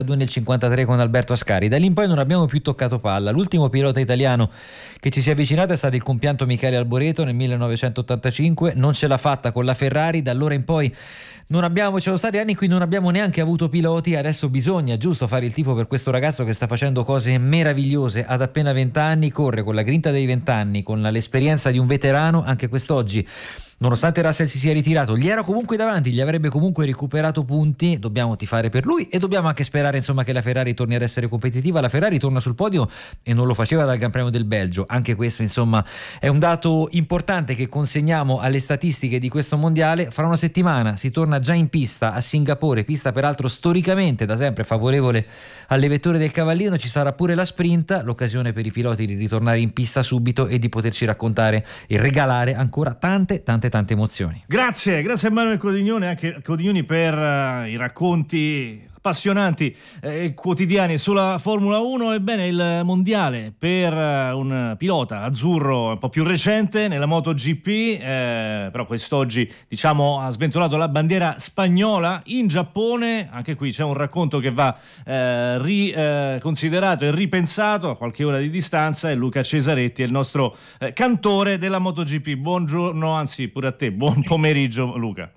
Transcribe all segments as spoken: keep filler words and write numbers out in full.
due nel cinquantatré con Alberto Ascari. Da lì in poi non abbiamo più toccato palla. L'ultimo pilota italiano che ci si è avvicinato è stato il compianto Michele Alboreto nel millenovecentottantacinque, non ce l'ha fatta con la Ferrari, da allora in poi non abbiamo, ci sono stati anni in cui non abbiamo neanche avuto piloti. Adesso bisogna giusto fare il tifo per questo ragazzo che sta facendo cose meravigliose ad appena venti anni, corre con la grinta dei venti anni, con l'esperienza di un veterano. Anche quest'oggi, nonostante Russell si sia ritirato, gli era comunque davanti, gli avrebbe comunque recuperato punti. Dobbiamo tifare per lui e dobbiamo anche sperare insomma che la Ferrari torni ad essere competitiva. La Ferrari torna sul podio e non lo faceva dal Gran Premio del Belgio. Anche questo insomma è un dato importante che consegniamo alle statistiche di questo mondiale. Fra una settimana si torna già in pista a Singapore, pista peraltro storicamente da sempre favorevole alle vetture del Cavallino. Ci sarà pure la sprint, l'occasione per i piloti di ritornare in pista subito e di poterci raccontare e regalare ancora tante tante tante emozioni. Grazie, grazie a Manuel Codignone, anche Codignoni, per uh, i racconti appassionanti eh, quotidiani sulla Formula uno. Ebbene, il mondiale per uh, un pilota azzurro un po' più recente nella MotoGP, eh, però quest'oggi diciamo ha sventolato la bandiera spagnola in Giappone. Anche qui c'è un racconto che va eh, riconsiderato eh, e ripensato a qualche ora di distanza, e Luca Cesaretti è il nostro eh, cantore della MotoGP. Buongiorno, anzi pure a te, buon pomeriggio Luca.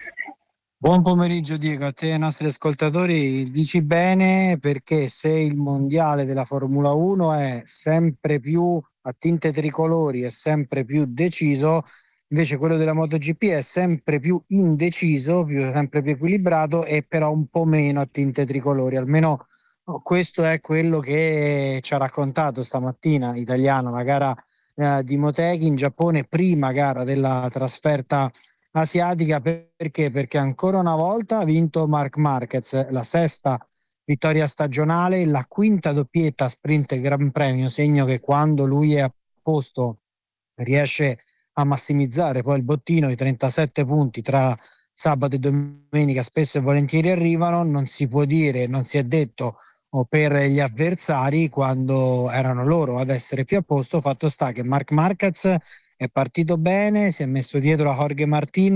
Buon pomeriggio Diego, a te e ai nostri ascoltatori. Dici bene, perché se il mondiale della Formula uno è sempre più a tinte tricolori, è sempre più deciso, invece quello della MotoGP è sempre più indeciso, più, sempre più equilibrato e però un po' meno a tinte tricolori. Almeno questo è quello che ci ha raccontato stamattina Italiano, la gara eh, di Motegi in Giappone, prima gara della trasferta asiatica. Perché? Perché ancora una volta ha vinto Marc Marquez, la sesta vittoria stagionale, la quinta doppietta sprint Gran Premio, segno che quando lui è a posto riesce a massimizzare poi il bottino. I trentasette punti tra sabato e domenica spesso e volentieri arrivano. Non si può dire, non si è detto o per gli avversari quando erano loro ad essere più a posto. Fatto sta che Marc Marquez è partito bene, si è messo dietro a Jorge Martin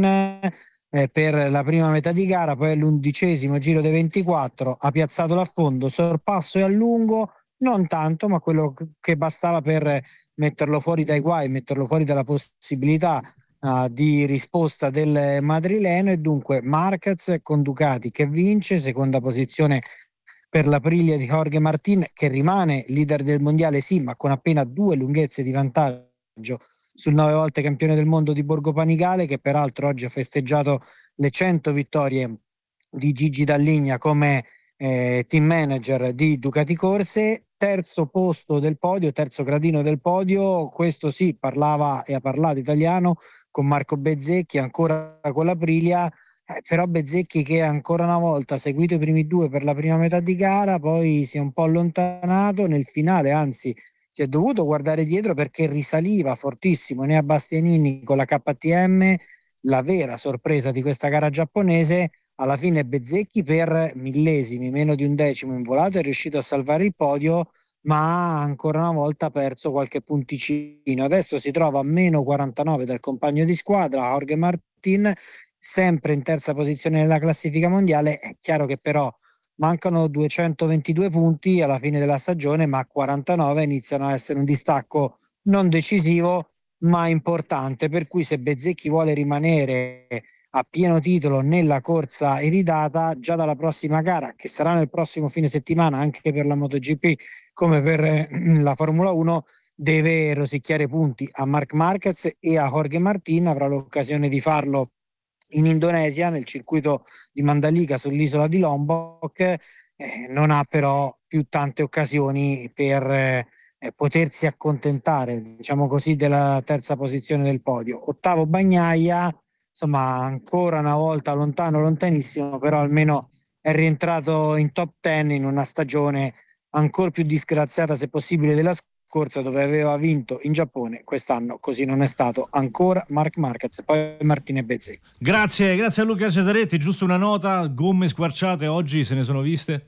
eh, per la prima metà di gara, poi all'undicesimo giro dei ventiquattro ha piazzato l'affondo, sorpasso e allungo, non tanto, ma quello che bastava per metterlo fuori dai guai, metterlo fuori dalla possibilità uh, di risposta del madrileno. E dunque Marquez con Ducati che vince, seconda posizione per la Aprilia di Jorge Martin, che rimane leader del mondiale, sì, ma con appena due lunghezze di vantaggio sul nove volte campione del mondo di Borgo Panigale, che peraltro oggi ha festeggiato le cento vittorie di Gigi Dall'Igna come eh, team manager di Ducati Corse. Terzo posto del podio, terzo gradino del podio, questo sì, parlava e ha parlato Italiano con Marco Bezzecchi, ancora con l'Aprilia. Eh, però Bezzecchi che ancora una volta ha seguito i primi due per la prima metà di gara, poi si è un po' allontanato nel finale, anzi si è dovuto guardare dietro perché risaliva fortissimo né a Bastianini con la K T M. La vera sorpresa di questa gara giapponese, alla fine Bezzecchi per millesimi, meno di un decimo in volato, è riuscito a salvare il podio, ma ancora una volta ha perso qualche punticino. Adesso si trova a meno quarantanove dal compagno di squadra Jorge Martin, sempre in terza posizione nella classifica mondiale. È chiaro che però mancano duecentoventidue punti alla fine della stagione, ma quarantanove iniziano a essere un distacco non decisivo ma importante, per cui se Bezzecchi vuole rimanere a pieno titolo nella corsa iridata già dalla prossima gara, che sarà nel prossimo fine settimana anche per la MotoGP come per la Formula uno, deve rosicchiare punti a Marc Marquez e a Jorge Martin. Avrà l'occasione di farlo in Indonesia nel circuito di Mandalika sull'isola di Lombok. Eh, non ha però più tante occasioni per eh, potersi accontentare, diciamo così, della terza posizione del podio. Ottavo Bagnaia, insomma ancora una volta lontano lontanissimo, però almeno è rientrato in top dieci in una stagione ancora più disgraziata se possibile della scorsa, dove aveva vinto in Giappone. Quest'anno così non è stato ancora Marc Marquez, poi Martine Bezzecchi. Grazie, grazie a Luca Cesaretti. Giusto una nota, gomme squarciate oggi se ne sono viste?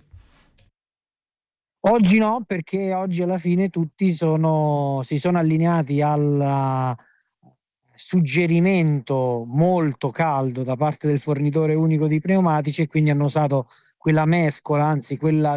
Oggi no, perché oggi alla fine tutti sono, si sono allineati al suggerimento molto caldo da parte del fornitore unico di pneumatici e quindi hanno usato quella mescola, anzi quella